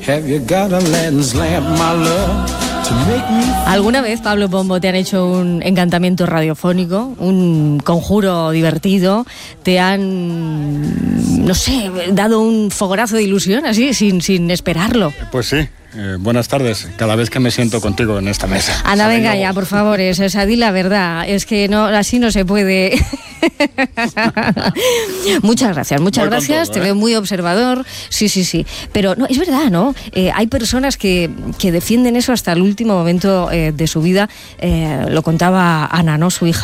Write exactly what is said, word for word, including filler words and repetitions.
¿Alguna vez, Pablo Pombo, te han hecho un encantamiento radiofónico, un conjuro divertido? ¿Te han, no sé, dado un fogonazo de ilusión así, sin, sin esperarlo? Pues sí. Eh, buenas tardes, cada vez que me siento contigo en esta mesa. Ana, venga ya, por favor, es, es, di la verdad, es que no, así no se puede. Muchas gracias, muchas Voy gracias, todo, te ¿eh? veo muy observador, sí, sí, sí, pero no, es verdad, ¿no? Eh, hay personas que, que defienden eso hasta el último momento eh, de su vida, eh, lo contaba Ana, ¿no? Su hija.